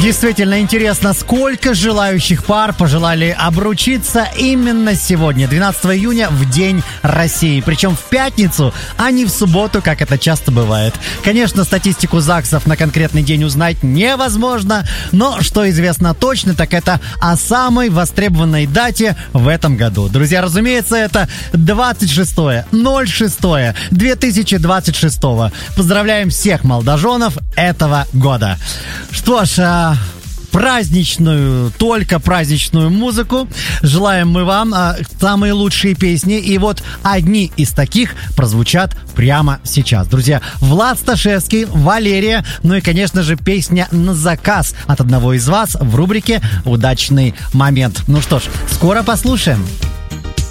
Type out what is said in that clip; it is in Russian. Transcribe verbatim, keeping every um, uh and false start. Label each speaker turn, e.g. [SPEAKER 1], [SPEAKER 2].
[SPEAKER 1] Действительно интересно, сколько желающих пар пожелали обручиться именно сегодня, двенадцатого июня, в День России. Причем в пятницу, а не в субботу, как это часто бывает. Конечно, статистику ЗАГСов на конкретный день узнать невозможно, но что известно точно, так это о самой востребованной дате в этом году. Друзья, разумеется, это двадцать шестое ноль шестое две тысячи двадцать шестого. Поздравляем всех молодоженов этого года. Что ж, праздничную, только праздничную музыку желаем мы вам, а, самые лучшие песни, и вот одни из таких прозвучат прямо сейчас. Друзья, Влад Сташевский, Валерия, ну и, конечно же, песня на заказ от одного из вас в рубрике «Удачный момент». Ну что ж, скоро послушаем.